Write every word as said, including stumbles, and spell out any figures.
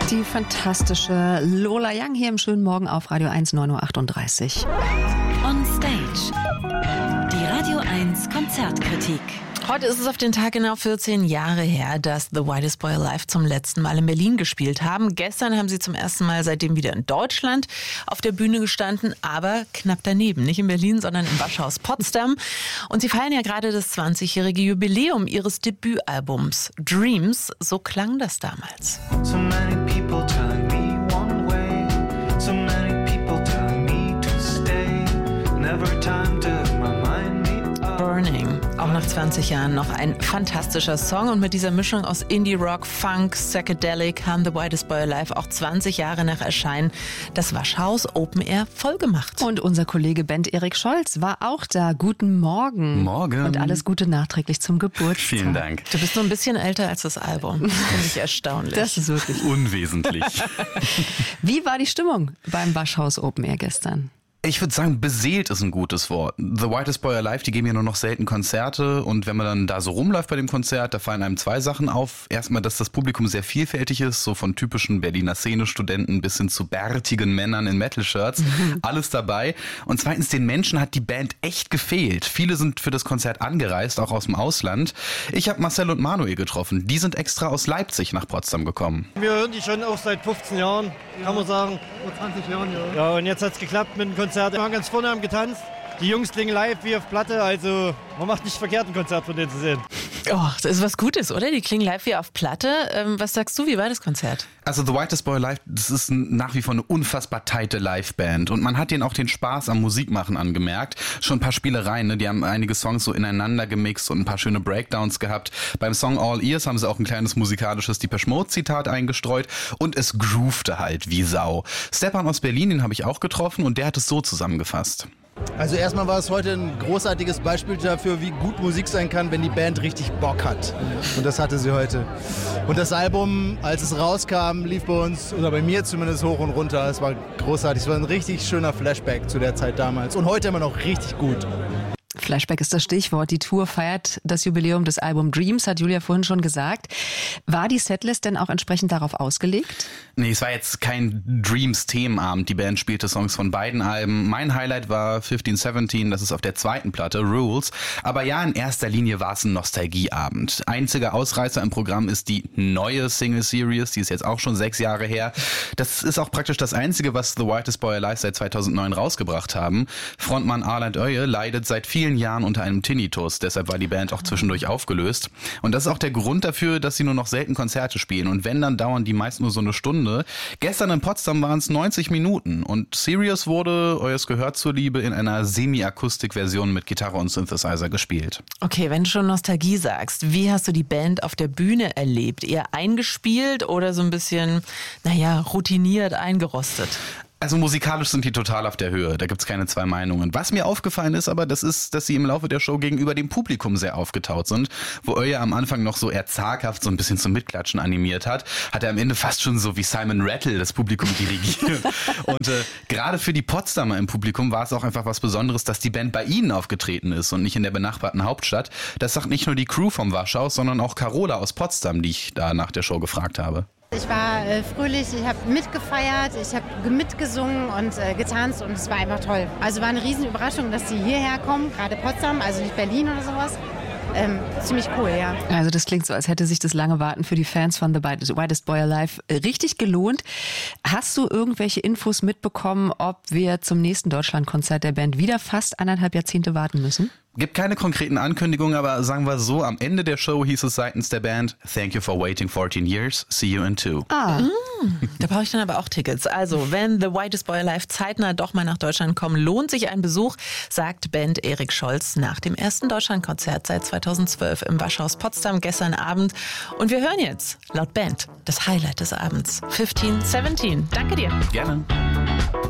Die fantastische Lola Young hier im schönen Morgen auf Radio eins, neun Uhr achtunddreißig. On Stage. Die Radio eins Konzertkritik. Heute ist es auf den Tag genau vierzehn Jahre her, dass The Whitest Boy Alive zum letzten Mal in Berlin gespielt haben. Gestern haben sie zum ersten Mal seitdem wieder in Deutschland auf der Bühne gestanden, aber knapp daneben. Nicht in Berlin, sondern im Waschhaus Potsdam. Und sie feiern ja gerade das zwanzigjährige Jubiläum ihres Debütalbums Dreams. So klang das damals. So many people telling me one way, so many people telling me to stay, never time to my mind me up. Burning. Auch nach zwanzig Jahren noch ein fantastischer Song. Und mit dieser Mischung aus Indie-Rock, Funk, Psychedelic haben The Whitest Boy Alive auch zwanzig Jahre nach Erscheinen das Waschhaus Open Air vollgemacht. Und unser Kollege Bent Erik Scholz war auch da. Guten Morgen. Morgen. Und alles Gute nachträglich zum Geburtstag. Vielen Dank. Du bist nur ein bisschen älter als das Album. Finde ich erstaunlich. Das ist wirklich Unwesentlich. Wie war die Stimmung beim Waschhaus Open Air gestern? Ich würde sagen, beseelt ist ein gutes Wort. The Whitest Boy Alive, die geben ja nur noch selten Konzerte und wenn man dann da so rumläuft bei dem Konzert, da fallen einem zwei Sachen auf. Erstmal, dass das Publikum sehr vielfältig ist, so von typischen Berliner Szene-Studenten bis hin zu bärtigen Männern in Metal-Shirts. Mhm. Alles dabei. Und zweitens, den Menschen hat die Band echt gefehlt. Viele sind für das Konzert angereist, auch aus dem Ausland. Ich habe Marcel und Manuel getroffen. Die sind extra aus Leipzig nach Potsdam gekommen. Wir hören die schon auch seit fünfzehn Jahren, ja, kann man sagen. Vor zwanzig Jahren, ja. Ja, und jetzt hat es geklappt mit dem Konzert. Wir waren ganz vorne, haben getanzt. Die Jungs klingen live wie auf Platte, also man macht nicht verkehrt, ein Konzert von denen zu sehen. Oh, das ist was Gutes, oder? Die klingen live wie auf Platte. Ähm, was sagst du, wie war das Konzert? Also The Whitest Boy Alive, das ist nach wie vor eine unfassbar tighte Liveband und man hat denen auch den Spaß am Musikmachen angemerkt. Schon ein paar Spielereien, ne? Die haben einige Songs so ineinander gemixt und ein paar schöne Breakdowns gehabt. Beim Song All Ears haben sie auch ein kleines musikalisches Depeche Mode Zitat eingestreut und es groovte halt wie Sau. Stefan aus Berlin, den habe ich auch getroffen und der hat es so zusammengefasst. Also erstmal war es heute ein großartiges Beispiel dafür, wie gut Musik sein kann, wenn die Band richtig Bock hat. Und das hatte sie heute. Und das Album, als es rauskam, lief bei uns, oder bei mir zumindest, hoch und runter. Es war großartig. Es war ein richtig schöner Flashback zu der Zeit damals. Und heute immer noch richtig gut. Flashback ist das Stichwort. Die Tour feiert das Jubiläum des Albums Dreams, hat Julia vorhin schon gesagt. War die Setlist denn auch entsprechend darauf ausgelegt? Nee, es war jetzt kein Dreams-Themenabend. Die Band spielte Songs von beiden Alben. Mein Highlight war fifteen seventeen, das ist auf der zweiten Platte, Rules. Aber ja, in erster Linie war es ein Nostalgieabend. Einziger Ausreißer im Programm ist die neue Single-Series, die ist jetzt auch schon sechs Jahre her. Das ist auch praktisch das Einzige, was The Whitest Boy Alive seit zweitausendneun rausgebracht haben. Frontmann Arland Öje leidet seit vielen Jahren unter einem Tinnitus, deshalb war die Band auch zwischendurch aufgelöst. Und das ist auch der Grund dafür, dass sie nur noch selten Konzerte spielen. Und wenn, dann dauern die meist nur so eine Stunde. Gestern in Potsdam waren es neunzig Minuten und Sirius wurde, euers Gehör zuliebe, in einer Semi-Akustik-Version mit Gitarre und Synthesizer gespielt. Okay, wenn du schon Nostalgie sagst, wie hast du die Band auf der Bühne erlebt? Eher eingespielt oder so ein bisschen, naja, routiniert eingerostet? Also musikalisch sind die total auf der Höhe, da gibt's keine zwei Meinungen. Was mir aufgefallen ist aber, das ist, dass sie im Laufe der Show gegenüber dem Publikum sehr aufgetaut sind. Wo Öje am Anfang noch so eher zaghaft so ein bisschen zum Mitklatschen animiert hat, hat er am Ende fast schon so wie Simon Rattle das Publikum dirigiert. Und äh, gerade für die Potsdamer im Publikum war es auch einfach was Besonderes, dass die Band bei ihnen aufgetreten ist und nicht in der benachbarten Hauptstadt. Das sagt nicht nur die Crew vom Waschhaus, sondern auch Carola aus Potsdam, die ich da nach der Show gefragt habe. Ich war äh, fröhlich, ich habe mitgefeiert, ich habe mitgesungen und äh, getanzt und es war einfach toll. Also war eine riesen Überraschung, dass sie hierher kommen, gerade Potsdam, also nicht Berlin oder sowas. Ähm, ziemlich cool, ja. Also das klingt so, als hätte sich das lange Warten für die Fans von The Whitest Boy Alive richtig gelohnt. Hast du irgendwelche Infos mitbekommen, ob wir zum nächsten Deutschlandkonzert der Band wieder fast anderthalb Jahrzehnte warten müssen? Gibt keine konkreten Ankündigungen, aber sagen wir so, am Ende der Show hieß es seitens der Band: Thank you for waiting fourteen years, see you in two. Ah. Mm, da brauche ich dann aber auch Tickets. Also, wenn The Whitest Boy Alive zeitnah doch mal nach Deutschland kommen, lohnt sich ein Besuch, sagt Band Erik Scholz nach dem ersten Deutschlandkonzert seit zweitausendzwölf im Waschhaus Potsdam gestern Abend. Und wir hören jetzt, laut Band, das Highlight des Abends, fifteen seventeen. Danke dir. Gerne.